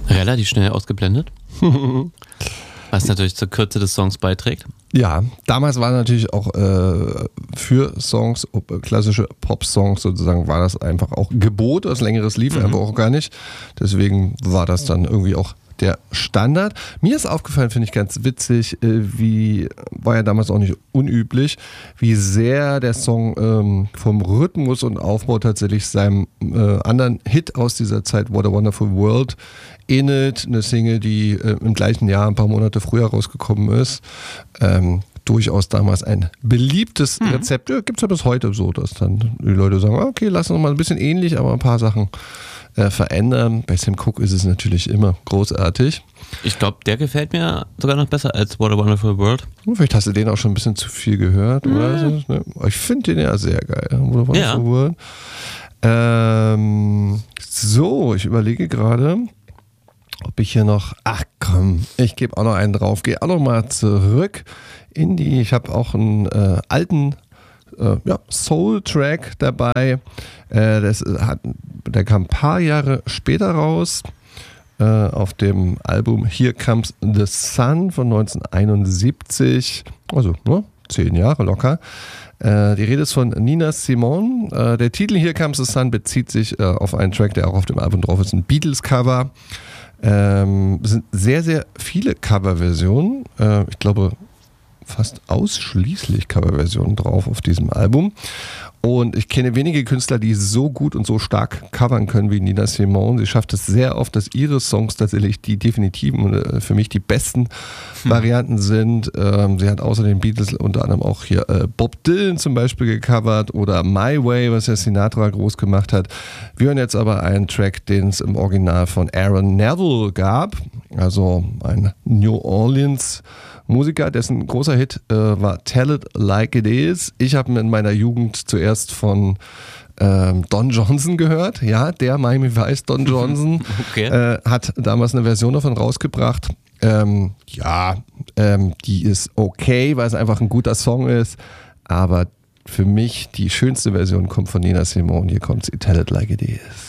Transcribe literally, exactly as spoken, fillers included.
Relativ schnell ausgeblendet. Was natürlich zur Kürze des Songs beiträgt. Ja, damals war natürlich auch äh, für Songs, klassische Pop-Songs sozusagen, war das einfach auch Gebot. Was Längeres lief mhm. einfach auch gar nicht. Deswegen war das dann irgendwie auch der Standard. Mir ist aufgefallen, finde ich ganz witzig, wie, war ja damals auch nicht unüblich, wie sehr der Song ähm, vom Rhythmus und Aufbau tatsächlich seinem äh, anderen Hit aus dieser Zeit, What a Wonderful World, ähnelt. Eine Single, die äh, im gleichen Jahr, ein paar Monate früher rausgekommen ist. Ähm, durchaus damals ein beliebtes mhm. Rezept. Ja, gibt es ja bis heute so, dass dann die Leute sagen, okay, lass uns mal ein bisschen ähnlich, aber ein paar Sachen Äh, verändern. Bei Sam Cooke ist es natürlich immer großartig. Ich glaube, der gefällt mir sogar noch besser als What a Wonderful World. Vielleicht hast du den auch schon ein bisschen zu viel gehört. Mhm. Oder so, ne? Ich finde den ja sehr geil. What a Wonderful ja. World. Ähm, so, ich überlege gerade, ob ich hier noch, ach komm, ich gebe auch noch einen drauf, gehe auch noch mal zurück in die, ich habe auch einen äh, alten äh, ja, Soul-Track dabei. Äh, das hat, der kam ein paar Jahre später raus, äh, auf dem Album Here Comes the Sun von neunzehnhunderteinundsiebzig, also ne, zehn Jahre locker. Äh, die Rede ist von Nina Simone. Äh, der Titel Here Comes the Sun bezieht sich äh, auf einen Track, der auch auf dem Album drauf ist, ein Beatles-Cover. Ähm, es sind sehr, sehr viele Coverversionen. Äh, ich glaube, fast ausschließlich Coverversionen drauf auf diesem Album. Und ich kenne wenige Künstler, die so gut und so stark covern können wie Nina Simone. Sie schafft es sehr oft, dass ihre Songs tatsächlich die definitiven, für mich die besten hm. Varianten sind. Ähm, sie hat außer den Beatles unter anderem auch hier äh, Bob Dylan zum Beispiel gecovert oder My Way, was ja Sinatra groß gemacht hat. Wir hören jetzt aber einen Track, den es im Original von Aaron Neville gab, also ein New Orleans Musiker, dessen großer Hit äh, war Tell It Like It Is. Ich habe in meiner Jugend zuerst von ähm, Don Johnson gehört. Ja, der Miami Vice Don Johnson okay. äh, hat damals eine Version davon rausgebracht. Ähm, ja, ähm, die ist okay, weil es einfach ein guter Song ist. Aber für mich die schönste Version kommt von Nina Simone. Hier kommt sie, Tell It Like It Is.